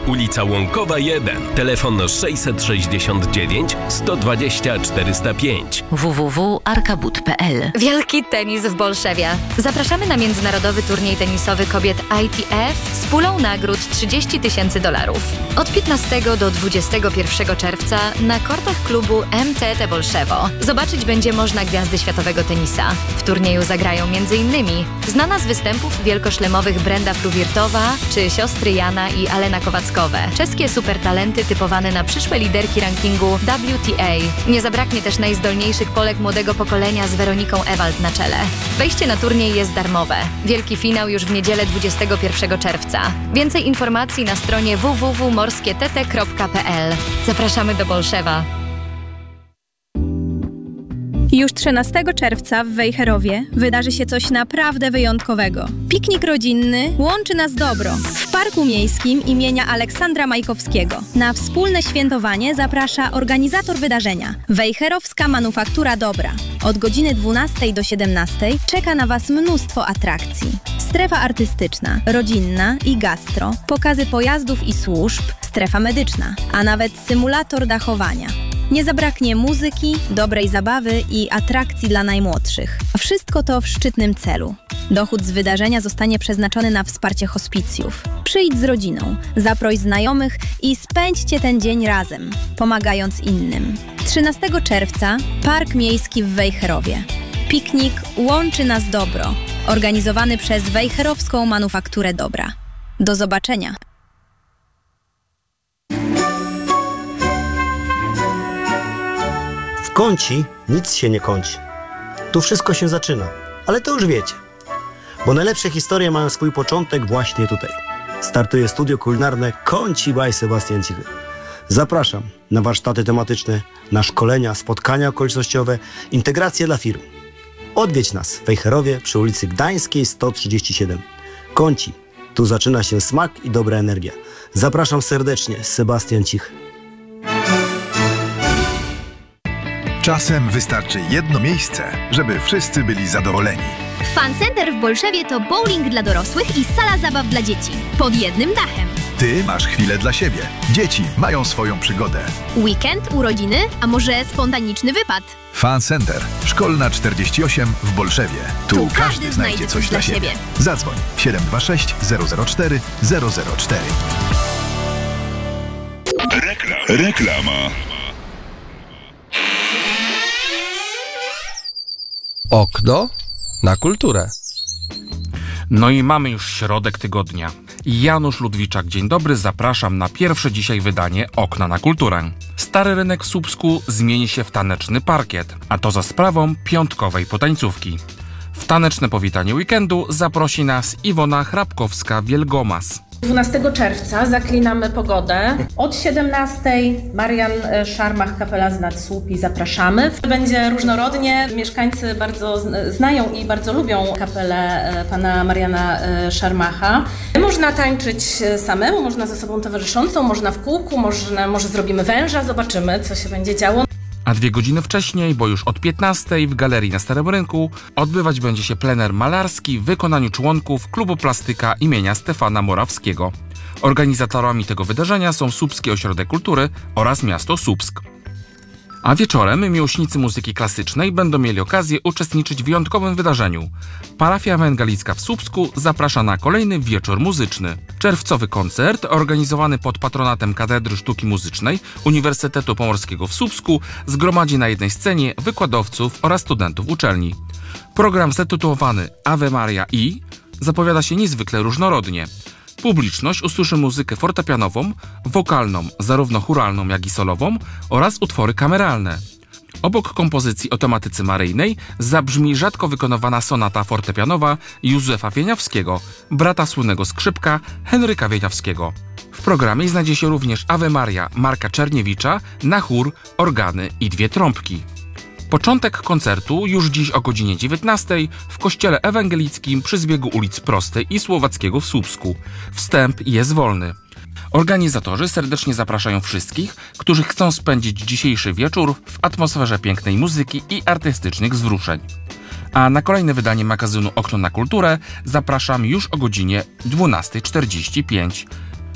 ulica Łąkowa 1, telefon 669 120 405. www.arkabut.pl. Wielki tenis w Bolszewie. Zapraszamy na międzynarodowy turniej tenisowy kobiet ITF z pulą nagród $30,000. Od 15 do 21 czerwca na kortach klubu MTT Bolszewo. Zobaczyć będzie można gwiazdy światowego tenisa. W turnieju zagrają m.in. znana z występów wielkoszlemowych Brenda Fruwirtowa czy siostry Jana i Alena Kowackowe. Czeskie supertalenty typowane na przyszłe liderki rankingu WTA. Nie zabraknie też najzdolniejszych Polek młodego pokolenia z Weroniką Ewald na czele. Wejście na turniej jest darmowe. Wielki finał już w niedzielę 21 czerwca. Więcej informacji na stronie www.morskiett.pl. Zapraszamy do Bolszewa. Już 13 czerwca w Wejherowie wydarzy się coś naprawdę wyjątkowego. Piknik rodzinny łączy nas dobro w Parku Miejskim imienia Aleksandra Majkowskiego. Na wspólne świętowanie zaprasza organizator wydarzenia – Wejherowska Manufaktura Dobra. Od godziny 12 do 17 czeka na Was mnóstwo atrakcji. Strefa artystyczna, rodzinna i gastro, pokazy pojazdów i służb, strefa medyczna, a nawet symulator dachowania. Nie zabraknie muzyki, dobrej zabawy i atrakcji dla najmłodszych. Wszystko to w szczytnym celu. Dochód z wydarzenia zostanie przeznaczony na wsparcie hospicjów. Przyjdź z rodziną, zaproś znajomych i spędźcie ten dzień razem, pomagając innym. 13 czerwca Park Miejski w Wejherowie. Piknik łączy nas dobro. Organizowany przez Wejherowską Manufakturę Dobra. Do zobaczenia! W Kąci nic się nie kończy. Tu wszystko się zaczyna, ale to już wiecie. Bo najlepsze historie mają swój początek właśnie tutaj. Startuje studio kulinarne Kąci by Sebastian Cichy. Zapraszam na warsztaty tematyczne, na szkolenia, spotkania okolicznościowe, integracje dla firm. Odwiedź nas w Wejherowie przy ulicy Gdańskiej 137. Kąci. Tu zaczyna się smak i dobra energia. Zapraszam serdecznie, Sebastian Cichy. Czasem wystarczy jedno miejsce, żeby wszyscy byli zadowoleni. Fun Center w Bolszewie to bowling dla dorosłych i sala zabaw dla dzieci. Pod jednym dachem. Ty masz chwilę dla siebie. Dzieci mają swoją przygodę. Weekend, urodziny, a może spontaniczny wypad. Fun Center. Szkolna 48 w Bolszewie. Tu każdy znajdzie coś dla siebie. Zadzwoń 726 004 004. Reklama. Okno na kulturę. No i mamy już środek tygodnia. Janusz Ludwiczak, dzień dobry, zapraszam na pierwsze dzisiaj wydanie Okna na kulturę. Stary rynek w Słupsku zmieni się w taneczny parkiet, a to za sprawą piątkowej potańcówki. W taneczne powitanie weekendu zaprosi nas Iwona Hrabkowska-Wielgomas. 12 czerwca zaklinamy pogodę. Od 17 Marian Szarmach, kapela z Nadsłupi, zapraszamy. Będzie różnorodnie. Mieszkańcy bardzo znają i bardzo lubią kapelę pana Mariana Szarmacha. Można tańczyć samemu, można ze sobą towarzyszącą, można w kółku, może zrobimy węża, zobaczymy, co się będzie działo. A 2 godziny wcześniej, bo już od 15 w Galerii na Starym Rynku, odbywać będzie się plener malarski w wykonaniu członków Klubu Plastyka imienia Stefana Morawskiego. Organizatorami tego wydarzenia są Słupski Ośrodek Kultury oraz miasto Słupsk. A wieczorem miłośnicy muzyki klasycznej będą mieli okazję uczestniczyć w wyjątkowym wydarzeniu. Parafia Ewangelicka w Słupsku zaprasza na kolejny wieczór muzyczny. Czerwcowy koncert organizowany pod patronatem Katedry Sztuki Muzycznej Uniwersytetu Pomorskiego w Słupsku zgromadzi na jednej scenie wykładowców oraz studentów uczelni. Program zatytułowany Ave Maria i zapowiada się niezwykle różnorodnie. Publiczność usłyszy muzykę fortepianową, wokalną, zarówno chóralną, jak i solową oraz utwory kameralne. Obok kompozycji o tematyce maryjnej zabrzmi rzadko wykonywana sonata fortepianowa Józefa Wieniawskiego, brata słynnego skrzypka Henryka Wieniawskiego. W programie znajdzie się również Ave Maria Marka Czerniewicza na chór, organy i 2 trąbki. Początek koncertu już dziś o godzinie 19 w kościele ewangelickim przy zbiegu ulic Prostej i Słowackiego w Słupsku. Wstęp jest wolny. Organizatorzy serdecznie zapraszają wszystkich, którzy chcą spędzić dzisiejszy wieczór w atmosferze pięknej muzyki i artystycznych wzruszeń. A na kolejne wydanie magazynu Okno na kulturę zapraszam już o godzinie 12:45.